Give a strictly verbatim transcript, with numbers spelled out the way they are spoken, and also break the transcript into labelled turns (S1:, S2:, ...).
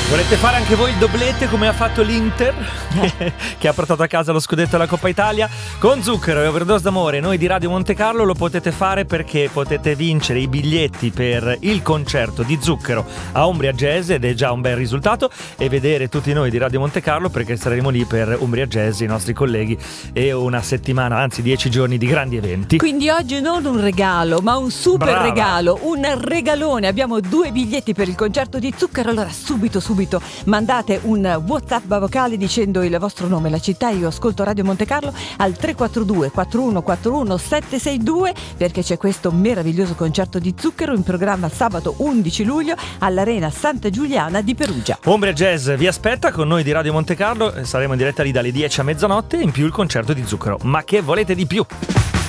S1: Volete fare anche voi il doblete come ha fatto l'Inter che ha portato a casa lo scudetto della Coppa Italia? Con Zucchero e Overdose d'amore noi di Radio Monte Carlo lo potete fare perché potete vincere i biglietti per il concerto di Zucchero a Umbria Jazz, ed è già un bel risultato, e vedere tutti noi di Radio Monte Carlo perché saremo lì per Umbria Jazz, i nostri colleghi, e una settimana, anzi dieci giorni di grandi eventi.
S2: Quindi oggi non un regalo ma un super
S1: Brava.
S2: regalo, un regalone. Abbiamo due biglietti per il concerto di Zucchero. Allora subito subito mandate un WhatsApp vocale dicendo il vostro nome, la città, io ascolto Radio Monte Carlo al tre quattro due quattro uno quattro uno sette sei due, perché c'è questo meraviglioso concerto di Zucchero in programma sabato undici luglio all'Arena Santa Giuliana di Perugia.
S1: Umbria Jazz vi aspetta con noi di Radio Monte Carlo, saremo in diretta lì dalle dieci a mezzanotte, in più il concerto di Zucchero. Ma che volete di più?